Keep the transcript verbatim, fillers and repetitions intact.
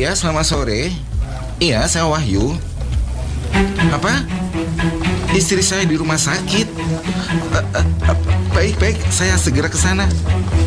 Iya, selamat sore. Iya, saya Wahyu. Apa? Istri saya di rumah sakit. Uh, uh, uh, baik, baik. Saya segera ke sana.